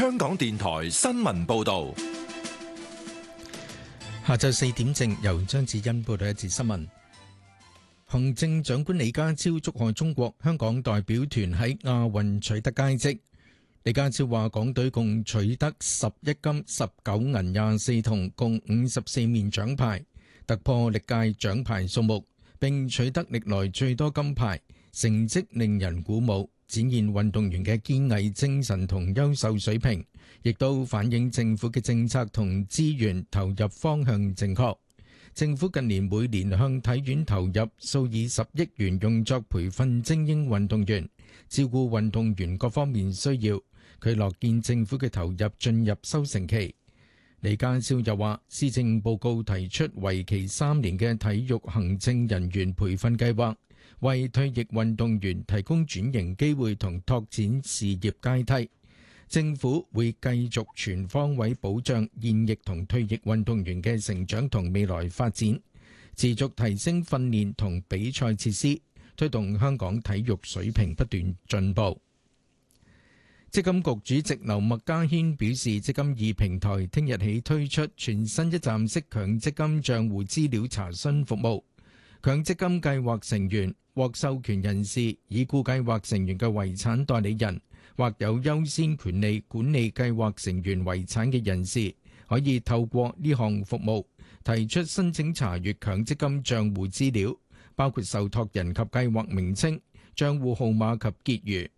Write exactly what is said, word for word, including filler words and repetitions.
香港電台新聞報道。 下晝四點正，由張智欣報道一節新聞。行政長官李家超祝賀中國香港代表團喺亞運取得佳績。李家超話，港隊共取得十一金、十九銀、廿四銅，共五十四面獎牌，突破歷屆獎牌數目，並取得歷來最多金牌，成績令人鼓舞，展現運動員嘅堅毅精神同優秀水平，亦都反映政府嘅政策同資源投入方向正確。政府近年每年向體院投入數以十億元，用作培訓精英運動員，照顧運動員各方面需要。佢樂見政府嘅投入進入收成期。李家超又話，施政報告提出為期三年嘅體育行政人員培訓計劃，為退役運動員提供轉型機會同拓展事業階梯。政府會繼續全方位保障現役同退役運動員嘅成長同未來發展，持續提升訓練同比賽設施，推動香港體育水平不斷進步。積金局主席劉麥嘉軒表示，積金易平台聽日起推出全新一站式強積金帳戶資料查詢服務，強積金計劃成員、獲授權人士、已故計劃成員嘅遺產代理人或有優先權利管理計劃成員遺產嘅人士，可以透過呢項服務提出申請查閱強積金帳戶資料，包括受託人及計劃名稱、帳戶號碼及結餘、